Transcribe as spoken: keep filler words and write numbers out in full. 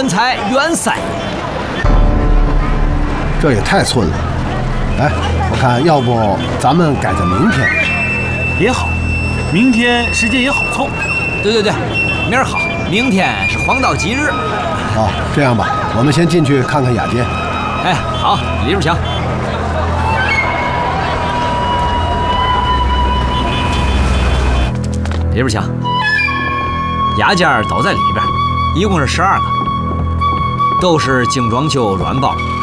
财元塞。 这也太寸了。哎，我看要不咱们改在明天也好，明天时间也好凑。 对对对，明儿好，明天是黄道吉日。 哦，这样吧，我们先进去看看雅间。 哎，好，里边请。里边请。雅间都在里边，一共是十二个，都是精装修软包。